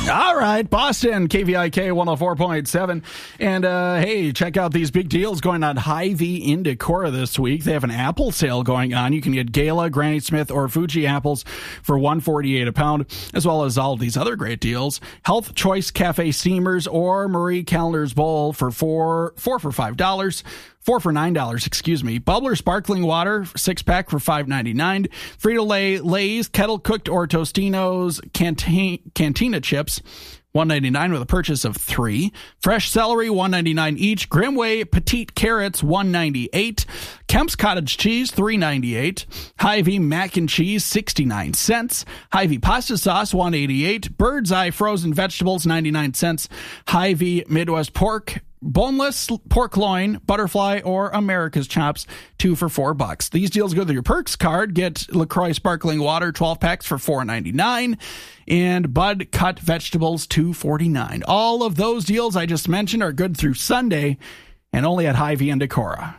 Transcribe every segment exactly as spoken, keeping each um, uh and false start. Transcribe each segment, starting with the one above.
All right, Boston, K V I K one oh four point seven. And, uh, hey, check out these big deals going on Hy-Vee in Decorah this week. They have an apple sale going on. You can get Gala, Granny Smith, or Fuji apples for one forty-eight a pound, as well as all these other great deals. Health Choice Cafe Steamers or Marie Callender's Bowl for four, four for five dollars. Four for nine dollars, excuse me. Bubbler sparkling water, six pack for five ninety-nine. Frito-Lay Lay's kettle cooked or Tostino's Cantina, Cantina chips, one ninety-nine with a purchase of three. Fresh celery, one ninety-nine each. Grimway petite carrots, one ninety-eight. Kemp's cottage cheese, three ninety-eight. Hy-Vee mac and cheese, sixty-nine cents. Hy-Vee pasta sauce, one eighty-eight. Bird's Eye frozen vegetables, ninety-nine cents. Hy-Vee Midwest pork, boneless pork loin, butterfly, or America's chops, two for four bucks. These deals go to your Perks card. Get LaCroix sparkling water, twelve packs for four ninety-nine, and Bud cut vegetables, two forty-nine. All of those deals I just mentioned are good through Sunday, and only at Hy-Vee and Decorah.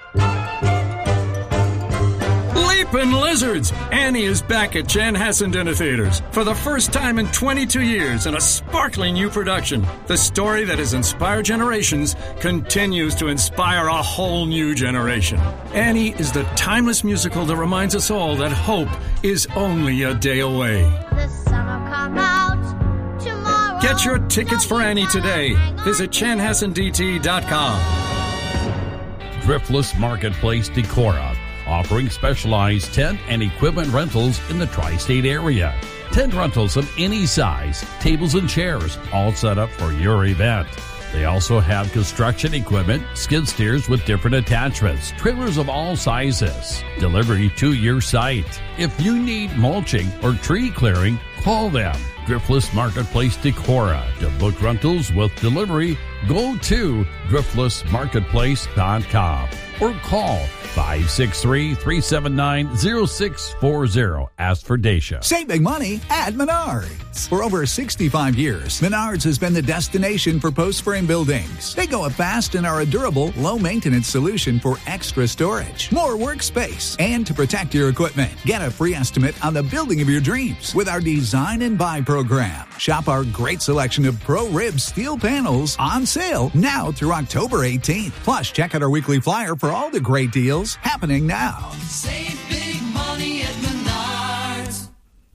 Leapin' Lizards! Annie is back at Chanhassen Dinner Theaters for the first time in twenty-two years in a sparkling new production. The story that has inspired generations continues to inspire a whole new generation. Annie is the timeless musical that reminds us all that hope is only a day away. The sun will come out tomorrow. Get your tickets for Annie today. Visit chanhassen d t dot com. Driftless Marketplace Decorah, offering specialized tent and equipment rentals in the tri-state area. Tent rentals of any size, tables and chairs, all set up for your event. They also have construction equipment, skid steers with different attachments, trailers of all sizes, delivery to your site. If you need mulching or tree clearing, call them. Driftless Marketplace Decorah. To book rentals with delivery, go to driftless marketplace dot com or call five six three, three seven nine, zero six four zero. Ask for Dacia. Saving money at Menards. For over sixty-five years, Menards has been the destination for post-frame buildings. They go up fast and are a durable, low-maintenance solution for extra storage, more workspace, and to protect your equipment. Get a free estimate on the building of your dreams with our Design and Buy program. Shop our great selection of Pro-Rib steel panels on sale now through October eighteenth. Plus, check out our weekly flyer for all the great deals happening now. Save big money at Menards.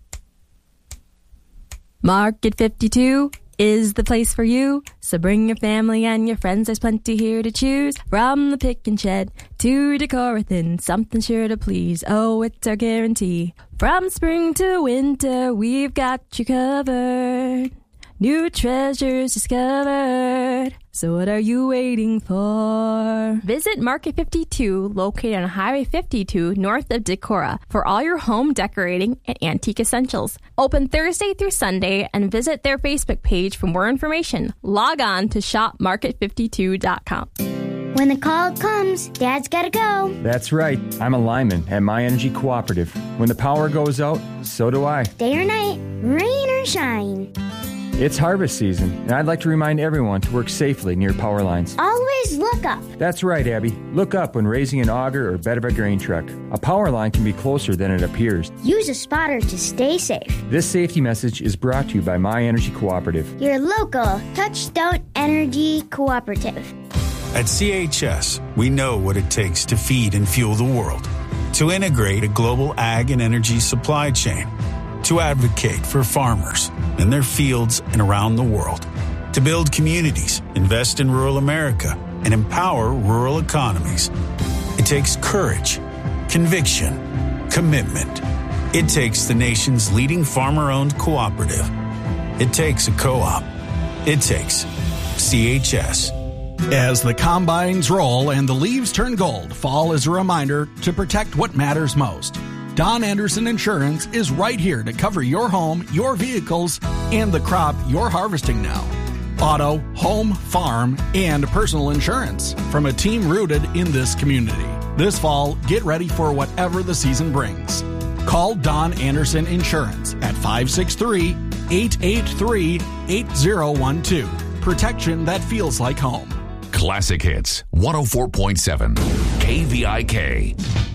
Market fifty-two is the place for you. So bring your family and your friends. There's plenty here to choose. From the pick and shed to Decorathin, something sure to please. Oh, it's our guarantee. From spring to winter, we've got you covered. New treasures discovered. So what are you waiting for? Visit Market fifty-two, located on Highway fifty-two, north of Decorah, for all your home decorating and antique essentials. Open Thursday through Sunday, and visit their Facebook page for more information. Log on to shop market fifty-two dot com. When the call comes, Dad's gotta go. That's right. I'm a lineman at My Energy Cooperative. When the power goes out, so do I. Day or night, rain or shine. It's harvest season, and I'd like to remind everyone to work safely near power lines. Always look up. That's right, Abby. Look up when raising an auger or bed of a grain truck. A power line can be closer than it appears. Use a spotter to stay safe. This safety message is brought to you by My Energy Cooperative. Your local Touchstone Energy Cooperative. At C H S, we know what it takes to feed and fuel the world, to integrate a global ag and energy supply chain, to advocate for farmers in their fields and around the world, to build communities, invest in rural America, and empower rural economies. It takes courage, conviction, commitment. It takes the nation's leading farmer-owned cooperative. It takes a co-op. It takes C H S. As the combines roll and the leaves turn gold, fall is a reminder to protect what matters most. Don Anderson Insurance is right here to cover your home, your vehicles, and the crop you're harvesting now. Auto, home, farm, and personal insurance from a team rooted in this community. This fall, get ready for whatever the season brings. Call Don Anderson Insurance at five six three, eight eight three, eight zero one two. Protection that feels like home. Classic Hits, one oh four point seven, K V I K.